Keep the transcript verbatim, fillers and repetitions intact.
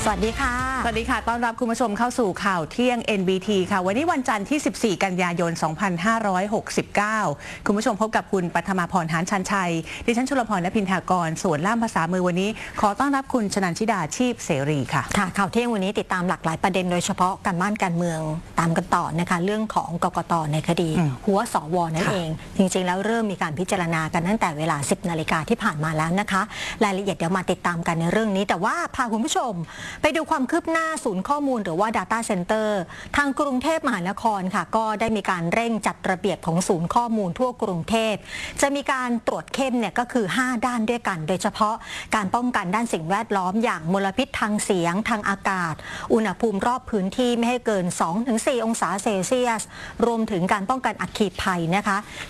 สวัสดีค่ะสวัสดีค่ะต้อนรับคุณผู้ชมเข้าสู่ข่าวเที่ยง เอ็น บี ที ค่ะวันนี้วันจันทร์ที่สิบสี่กันยายนสองพันห้าร้อยหกสิบเก้าคุณผู้ชมพบกับคุณปัทมาพรหานชันชัยดิฉันชุลพรณพินทากรส่วนล่ามภาษามือวันนี้ขอต้อนรับคุณชนันชิดาชีพเสรีค่ะค่ะข่าวเที่ยงวันนี้ติดตามหลากหลายประเด็นโดยเฉพาะการบ้านการเมืองตามกันต่อนะคะเรื่องของกกต.ในคดีหัวสวนั่นเองจริงๆแล้วเริ่มมีการพิจารณากันตั้งแต่เวลาสิบนาฬิกาที่ผ่านมาแล้วนะคะรายละเอียดเดี๋ยวมาติดตามกันในเรื่องนี้แต่ว่าพาคุณผู้ชมไปดูความคืบหน้าศูนย์ข้อมูลหรือว่า Data Center ทางกรุงเทพมหานครค่ะก็ได้มีการเร่งจัดระเบียบของศูนย์ข้อมูลทั่วกรุงเทพจะมีการตรวจเข้มเนี่ยก็คือห้าด้านด้วยกันโดยเฉพาะการป้องกันด้านสิ่งแวดล้อมอย่างมลพิษทางเสียงทางอากาศอุณหภูมิรอบพื้นที่ไม่ให้เกิน สองถึงสี่ องศาเซลเซียสรวมถึงการป้องกันอัคคีภัยนะคะ